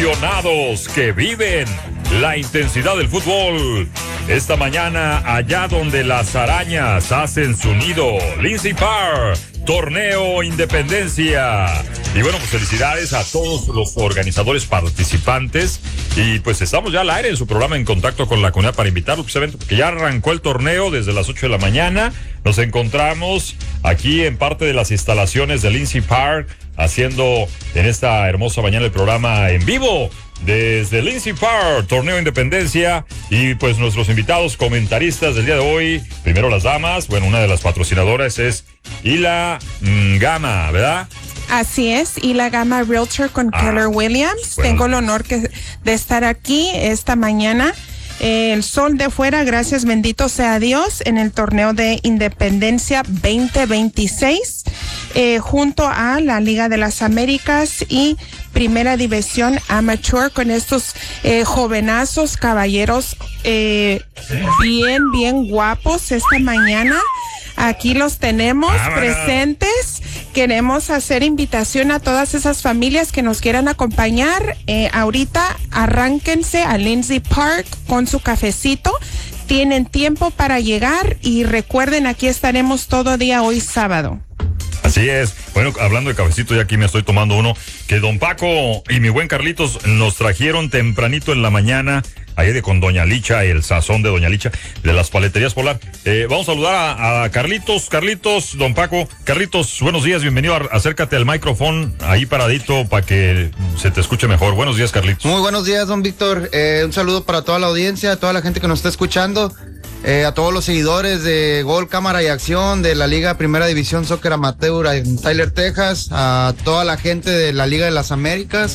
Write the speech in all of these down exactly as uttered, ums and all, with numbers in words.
aficionados que viven la intensidad del fútbol. Esta mañana, allá donde las arañas hacen su nido, Lindsay Park, Torneo Independencia. Y bueno, pues felicidades a todos los organizadores participantes. Y pues estamos ya al aire en su programa En Contacto con la Comunidad para invitarlos precisamente porque ya arrancó el torneo desde las ocho de la mañana. Nos encontramos aquí en parte de las instalaciones de Lindsay Park, haciendo en esta hermosa mañana el programa en vivo desde Lindsay Park, Torneo Independencia. Y pues nuestros invitados comentaristas del día de hoy, primero las damas. Bueno, una de las patrocinadoras es Hila Gama, ¿verdad? Así es, y la Gama Realtor con ah, Keller Williams. Bueno. Tengo el honor que, de estar aquí esta mañana. Eh, el sol de fuera, gracias bendito sea Dios, en el torneo de Independencia veinte veintiséis, eh, junto a la Liga de las Américas y Primera División Amateur, con estos eh, jovenazos caballeros eh, bien, bien guapos esta mañana. Aquí los tenemos ah, presentes. Queremos hacer invitación a todas esas familias que nos quieran acompañar. Eh, ahorita arránquense a Lindsay Park con su cafecito. Tienen tiempo para llegar y recuerden, aquí estaremos todo día hoy sábado. Así es. Bueno, hablando de cafecito, ya aquí me estoy tomando uno que don Paco y mi buen Carlitos nos trajeron tempranito en la mañana, ahí de con Doña Licha, el sazón de Doña Licha, de las paleterías Polar. Eh, vamos a saludar a, a Carlitos, Carlitos, don Paco. Carlitos, buenos días, bienvenido, a, acércate al micrófono, ahí paradito, para que se te escuche mejor. Buenos días, Carlitos. Muy buenos días, don Víctor. Eh, un saludo para toda la audiencia, a toda la gente que nos está escuchando. Eh, a todos los seguidores de Gol, Cámara y Acción, de la Liga Primera División Soccer Amateur en Tyler, Texas, a toda la gente de la Liga de las Américas,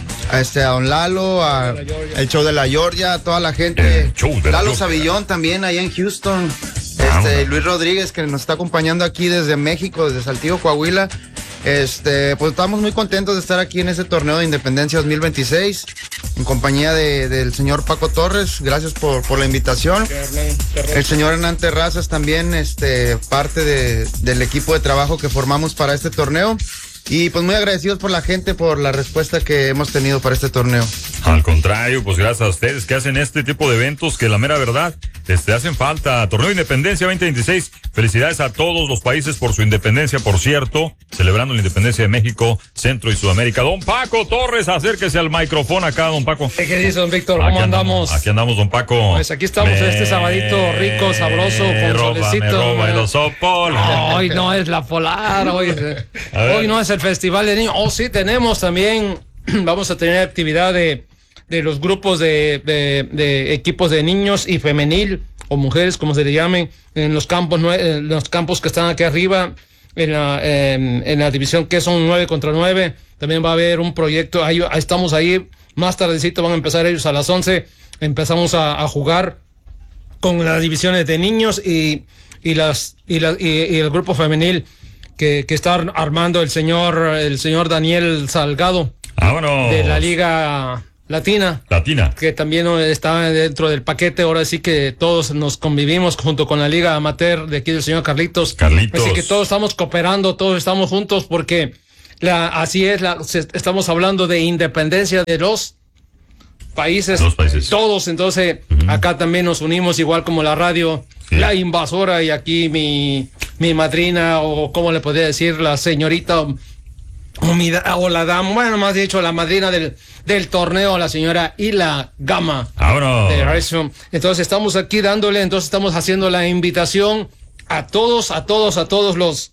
a este, a Don Lalo, a el show de la Georgia, a toda la gente, Lalo Savillón también allá en Houston, este, Luis Rodríguez que nos está acompañando aquí desde México, desde Saltillo, Coahuila. Este, pues estamos muy contentos de estar aquí en este torneo de Independencia dos mil veintiséis en compañía de, del señor Paco Torres. Gracias por, por la invitación. El señor Hernán Terrazas también, este, parte de, del equipo de trabajo que formamos para este torneo. Y pues muy agradecidos por la gente, por la respuesta que hemos tenido para este torneo. Al contrario, pues gracias a ustedes que hacen este tipo de eventos que la mera verdad este, hacen falta. Torneo Independencia veinte veintiséis. Felicidades a todos los países por su independencia, por cierto, celebrando la independencia de México, Centro y Sudamérica. Don Paco Torres, acérquese al micrófono acá, don Paco. ¿Qué dice, don Víctor? ¿Cómo aquí andamos? Aquí andamos, don Paco. Pues aquí estamos me este sabadito rico, sabroso, con roba, solecito. Me roba el oso polar. Hoy no es la polar, hoy, hoy no es el Festival de Niños. Oh, sí, tenemos también, vamos a tener actividad de, de los grupos de, de, de equipos de niños y femenil, o mujeres, como se le llamen, en los campos, en los campos que están aquí arriba, en la, en, en la división que son nueve contra nueve. También va a haber un proyecto, ahí, ahí estamos ahí, más tardecito van a empezar ellos a las once, empezamos a, a jugar con las divisiones de niños y, y, las, y, la, y, y el grupo femenil que, que está armando el señor, el señor Daniel Salgado, ¡vámonos!, de la Liga Latina, Latina, que también está dentro del paquete. Ahora sí que todos nos convivimos junto con la Liga Amateur de aquí del señor Carlitos. Carlitos. Así que todos estamos cooperando, todos estamos juntos porque la, así es, la, estamos hablando de independencia de los países, los países. Todos. Entonces, uh-huh. Acá también nos unimos, igual como la radio, sí. La invasora, y aquí mi, mi madrina, o como le podría decir, la señorita, o, mi, o la dama, bueno, más dicho, la madrina del, del torneo, la señora Hila Gama. ¡Vámonos! Entonces estamos aquí dándole, entonces estamos haciendo la invitación a todos, a todos, a todos los,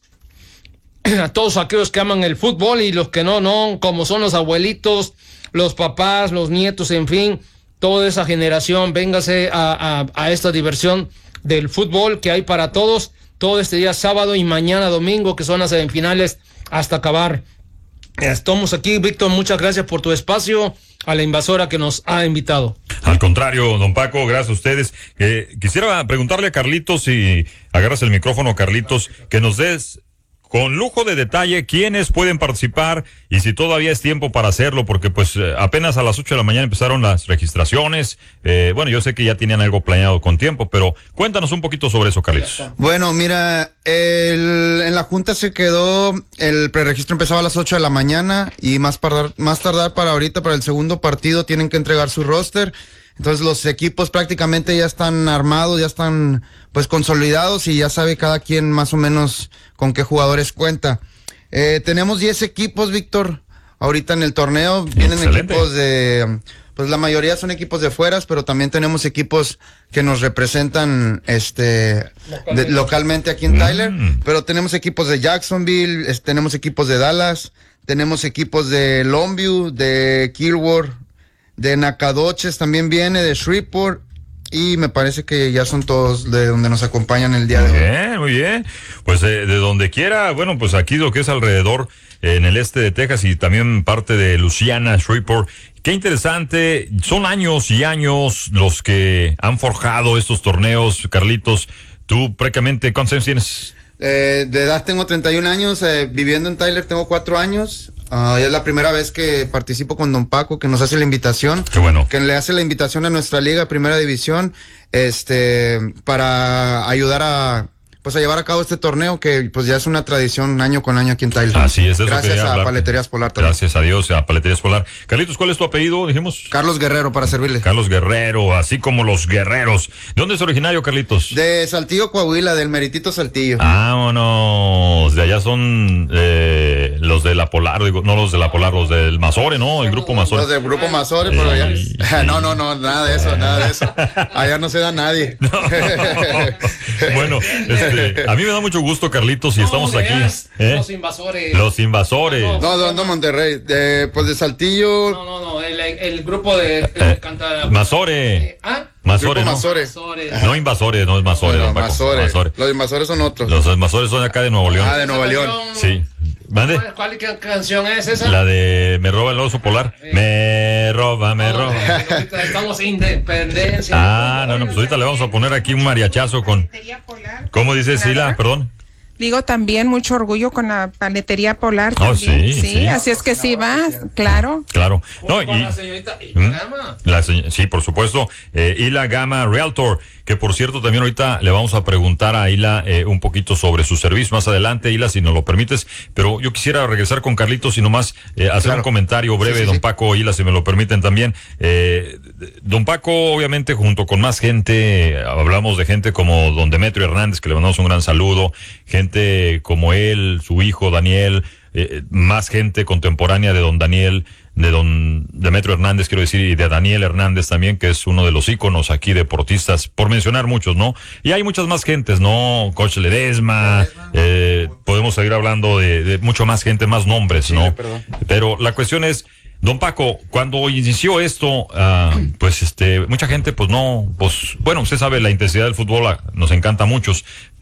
a todos aquellos que aman el fútbol y los que no, no, como son los abuelitos, los papás, los nietos, en fin, toda esa generación, véngase a, a, a esta diversión del fútbol que hay para todos, todo este día sábado y mañana domingo, que son las semifinales hasta acabar. Estamos aquí, Víctor, muchas gracias por tu espacio, a la invasora que nos ha invitado. Al contrario, don Paco, gracias a ustedes. Eh, quisiera preguntarle a Carlitos, si agarras el micrófono, Carlitos, que nos des con lujo de detalle quiénes pueden participar y si todavía es tiempo para hacerlo, porque pues eh, apenas a las ocho de la mañana empezaron las registraciones. Eh, bueno, yo sé que ya tenían algo planeado con tiempo, pero cuéntanos un poquito sobre eso, Carlitos. Bueno, mira, el, en la junta se quedó, el preregistro empezaba a las ocho de la mañana y más tardar, más tardar para ahorita, para el segundo partido, tienen que entregar su roster. Entonces los equipos prácticamente ya están armados, ya están pues consolidados y ya sabe cada quien más o menos con qué jugadores cuenta. Eh, tenemos diez equipos, Víctor, ahorita en el torneo. Vienen Excelente. Equipos de, pues la mayoría son equipos de fueras, pero también tenemos equipos que nos representan este localmente, de, localmente aquí en mm. Tyler. Pero tenemos equipos de Jacksonville, es, tenemos equipos de Dallas, tenemos equipos de Longview, de Kilworth, de Nacogdoches también viene, de Shreveport, y me parece que ya son todos de donde nos acompañan el día de hoy. Muy bien, muy bien. Pues eh, de donde quiera, bueno, pues aquí lo que es alrededor, eh, en el este de Texas y también parte de Louisiana, Shreveport. Qué interesante, son años y años los que han forjado estos torneos. Carlitos, tú prácticamente, ¿cuántos años tienes? Eh, de edad tengo treinta y un años, eh, viviendo en Tyler tengo cuatro años. Uh, es la primera vez que participo con Don Paco, que nos hace la invitación. Qué bueno. Que le hace la invitación a nuestra liga, Primera División, este, para ayudar a, pues a llevar a cabo este torneo que pues ya es una tradición año con año aquí en Tyler. Así es, eso gracias a hablar. Paleterías Polar también. Gracias a Dios, a Paleterías Polar. Carlitos, ¿cuál es tu apellido? Dijimos. Carlos Guerrero, para servirle. Carlos Guerrero, así como los guerreros. ¿De dónde es originario, Carlitos? De Saltillo, Coahuila, del Meritito Saltillo. Vámonos. De allá son eh, los de la Polar, digo, no los de la Polar, los del Mazore, ¿no? El grupo Mazore. Los del grupo Mazore, pero allá. Sí. No, no, no, nada de eso, nada de eso. Allá no se da nadie. No. Bueno, este, a mí me da mucho gusto, Carlitos, y no, estamos aquí. ¿Eh? Los invasores. Los invasores. No, no, no, no Monterrey. De, pues de Saltillo. No, no, no. El, el grupo de. Eh, canta, Mazore. Eh, ¿Ah? Mazore, ¿no? Mazore. No invasores, no es Mazore. No, no, Mazore. Mazore. Los invasores son otros. Los invasores son de acá de Nuevo León. Ah, de Nuevo León. Sí. ¿Mande? ¿Cuál, ¿Cuál canción es esa? La de Me roba el oso polar. Eh. Me roba, me no, roba. Ahorita estamos en independencia. Ah, no, no, pues ahorita le vamos a poner aquí un mariachazo con. ¿Cómo dice Sila? Perdón. Digo también mucho orgullo con la Paletería Polar. Oh, también. Sí, sí, sí. Así es que sí va, claro. Claro. No, con y, la señorita y ¿Mm? Gama. La señ- sí, por supuesto. Eh, Hila Gama Realtor, que por cierto también ahorita le vamos a preguntar a Hila eh, un poquito sobre su servicio más adelante, Hila, si nos lo permites. Pero yo quisiera regresar con Carlitos y nomás eh, hacer Claro. un comentario breve, Sí, sí, don sí. Paco, Hila, si me lo permiten también. Eh, don Paco, obviamente, junto con más gente, eh, hablamos de gente como don Demetrio Hernández, que le mandamos un gran saludo, gente como él, su hijo Daniel, eh, más gente contemporánea de don Daniel, de don Demetrio Hernández, quiero decir, y de Daniel Hernández también, que es uno de los íconos aquí deportistas, por mencionar muchos, ¿no? Y hay muchas más gentes, ¿no? Coach Ledesma, eh, podemos seguir hablando de, de mucho más gente, más nombres, ¿no? Sí, perdón. Pero la cuestión es, don Paco, cuando inició esto, uh, pues este, mucha gente, pues no, pues, bueno, usted sabe, la intensidad del fútbol uh, nos encanta a muchos,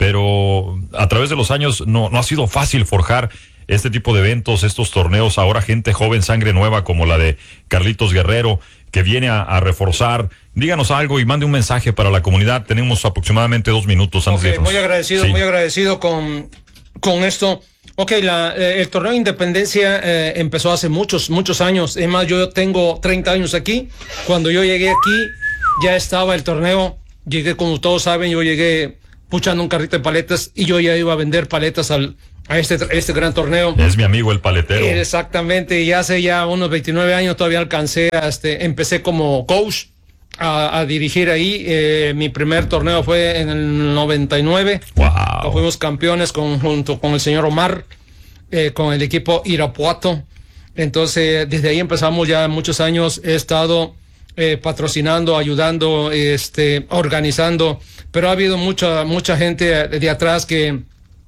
pero a través de los años no, no ha sido fácil forjar este tipo de eventos, estos torneos. Ahora gente joven, sangre nueva, como la de Carlitos Guerrero, que viene a, a reforzar. Díganos algo y mande un mensaje para la comunidad. Tenemos aproximadamente dos minutos antes Okay, de irnos. muy agradecido, Sí. muy agradecido con, con esto. Ok, la, eh, el torneo de Independencia eh, empezó hace muchos, muchos años. Es más, yo tengo treinta años aquí. Cuando yo llegué aquí, ya estaba el torneo. Llegué, como todos saben, yo llegué puchando un carrito de paletas y yo ya iba a vender paletas al, a este, este gran torneo. Es mi amigo el paletero. Exactamente, y hace ya unos veintinueve años todavía alcancé, a este, empecé como coach a, a dirigir ahí. Eh, mi primer torneo fue en el noventa y nueve. Wow. Fuimos campeones con, junto con el señor Omar, eh, con el equipo Irapuato. Entonces, desde ahí empezamos ya muchos años. He estado eh, patrocinando, ayudando, este, organizando, pero ha habido mucha, mucha gente de, de atrás que,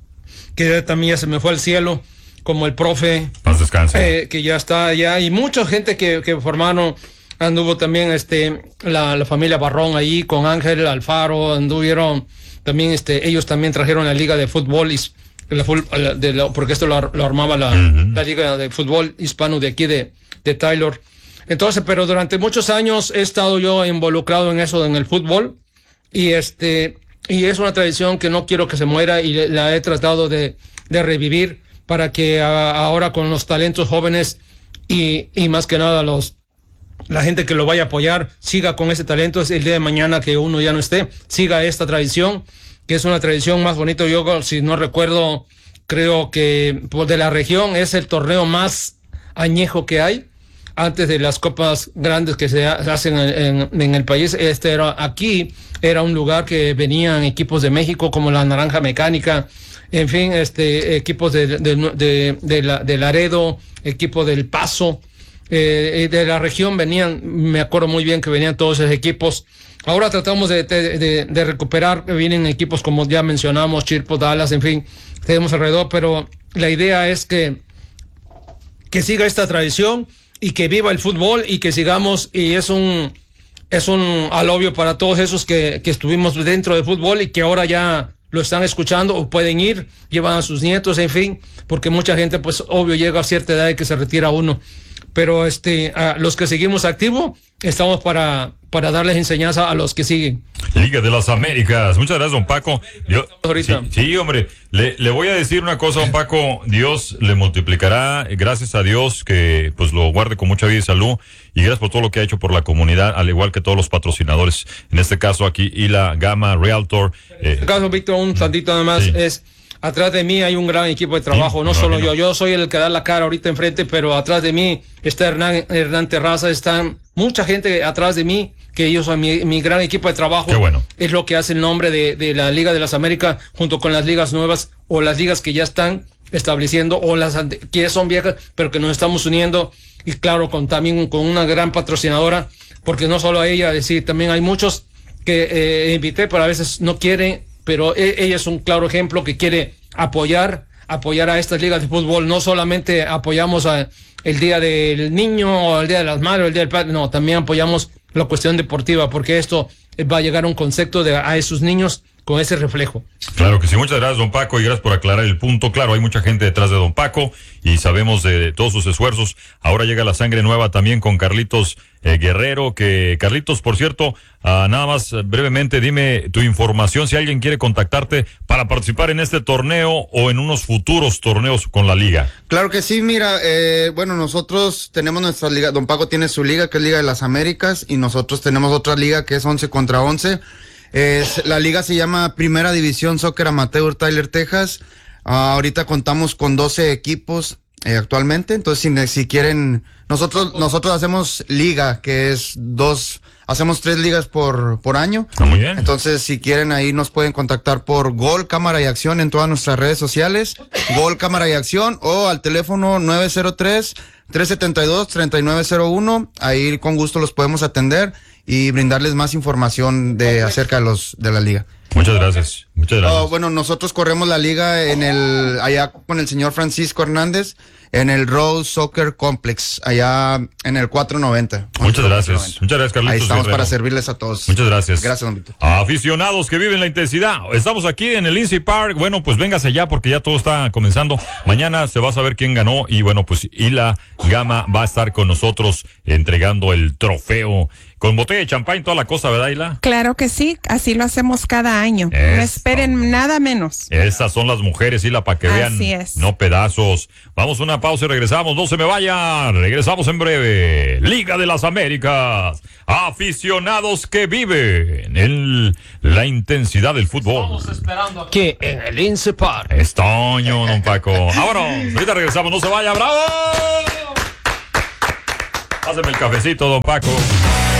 que también ya se me fue al cielo, como el profe. Paz descanse. Eh, que ya está allá, y mucha gente que, que formaron. Anduvo también este la, la familia Barrón ahí con Ángel Alfaro, anduvieron también este ellos también trajeron la liga de fútbol is, la, de la, porque esto lo, lo armaba la, uh-huh. la liga de fútbol hispano de aquí de, de Tyler. Entonces, pero durante muchos años he estado yo involucrado en eso, en el fútbol, y este y es una tradición que no quiero que se muera, y la he tratado de de revivir para que a, ahora con los talentos jóvenes y, y más que nada los la gente que lo vaya a apoyar siga con ese talento. Es el día de mañana que uno ya no esté, siga esta tradición, que es una tradición más bonita. Yo, si no recuerdo, creo que pues, de la región es el torneo más añejo que hay. Antes de las copas grandes que se hacen en, en, en el país, este era aquí, era un lugar que venían equipos de México como la Naranja Mecánica, en fin, este equipos de, de, de, de, la, de Laredo, equipo del Paso, eh, de la región venían, me acuerdo muy bien que venían todos esos equipos. Ahora tratamos de, de, de, de recuperar, vienen equipos como ya mencionamos, Chirpo, Dallas, en fin, tenemos alrededor, pero la idea es que, que siga esta tradición y que viva el fútbol y que sigamos, y es un es un alivio para todos esos que, que estuvimos dentro del fútbol y que ahora ya lo están escuchando o pueden ir, llevan a sus nietos, en fin, porque mucha gente pues obvio llega a cierta edad y que se retira uno, pero este a los que seguimos activos estamos para para darles enseñanza a los que siguen. Liga de las Américas. Muchas gracias, don Paco. Yo, Ahorita. Sí, sí, hombre, le, le voy a decir una cosa, don Paco. Dios le multiplicará. Gracias a Dios que pues lo guarde con mucha vida y salud. Y gracias por todo lo que ha hecho por la comunidad, al igual que todos los patrocinadores. En este caso aquí, Hila Gama Realtor. En este caso, Víctor, un tantito nada más. Sí. Es atrás de mí hay un gran equipo de trabajo, sí, no, no solo yo, yo soy el que da la cara ahorita enfrente, pero atrás de mí está Hernán, Hernán Terraza, están mucha gente atrás de mí, que ellos son mi, mi gran equipo de trabajo. Qué bueno. Es lo que hace el nombre de, de la Liga de las Américas, junto con las ligas nuevas, o las ligas que ya están estableciendo, o las que ya son viejas, pero que nos estamos uniendo, y claro, con también con una gran patrocinadora, porque no solo a ella, decir, también hay muchos que eh, invité, pero a veces no quieren, pero ella es un claro ejemplo que quiere apoyar, apoyar a estas ligas de fútbol. No solamente apoyamos a el Día del Niño, o el Día de las Madres, o el Día del Padre, no, también apoyamos la cuestión deportiva, porque esto va a llegar a un concepto de a esos niños con ese reflejo. Claro que sí, muchas gracias, don Paco, y gracias por aclarar el punto. Claro, hay mucha gente detrás de don Paco y sabemos de todos sus esfuerzos. Ahora llega la sangre nueva también con Carlitos eh, Guerrero, que Carlitos, por cierto, uh, nada más uh, brevemente, dime tu información si alguien quiere contactarte para participar en este torneo o en unos futuros torneos con la liga. Claro que sí, mira, eh, bueno, nosotros tenemos nuestra liga, don Paco tiene su liga, que es Liga de las Américas, y nosotros tenemos otra liga que es once contra once. Es, la liga se llama Primera División Soccer Amateur Tyler, Texas. Uh, ahorita contamos con doce equipos eh, actualmente, entonces si, si quieren, nosotros nosotros hacemos liga, que es dos, hacemos tres ligas por, por año. Ah, muy bien. Entonces si quieren ahí nos pueden contactar por Gol, Cámara y Acción en todas nuestras redes sociales, Gol, Cámara y Acción, o al teléfono nueve cero tres, tres siete dos, tres nueve cero uno, ahí con gusto los podemos atender y brindarles más información de acerca de los de la liga. Muchas gracias, muchas gracias. Oh, bueno, nosotros corremos la liga en el allá con el señor Francisco Hernández en el Rose Soccer Complex, allá en el cuatrocientos noventa. Muchas gracias, muchas gracias, Carlitos. Ahí estamos Guerrero. para servirles a todos. Muchas gracias. Gracias, don Víctor. Aficionados que viven la intensidad, estamos aquí en el Lindsay Park. Bueno, pues véngase ya porque ya todo está comenzando. Mañana se va a saber quién ganó y bueno, pues Hila Gama va a estar con nosotros entregando el trofeo con botella de champán y toda la cosa, ¿verdad, Hila? Claro que sí, así lo hacemos cada año. Eso. No esperen nada menos. Esas son las mujeres, Hila, para que vean. Así es. No pedazos. Vamos a una pausa y regresamos. No se me vayan. Regresamos en breve. Liga de las Américas. Aficionados que viven en la intensidad del fútbol. Estamos esperando aquí en el Lindsay Park. Estoño, don Paco. Vámonos. Ahorita regresamos. No se vaya. ¡Bravo! Pásame el cafecito, don Paco.